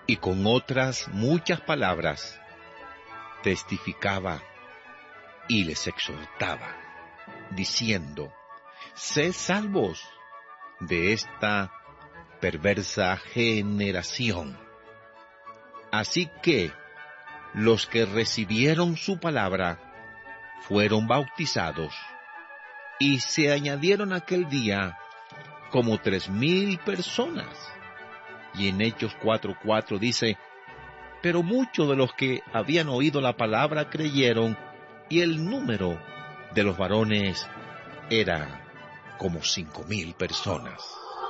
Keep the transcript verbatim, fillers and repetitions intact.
Y con otras muchas palabras testificaba y les exhortaba, diciendo: sed salvos de esta perversa generación. Así que los que recibieron su palabra fueron bautizados, y se añadieron aquel día como tres mil personas. Y en Hechos cuatro cuatro dice: pero muchos de los que habían oído la palabra creyeron, y el número de los varones era como cinco mil personas.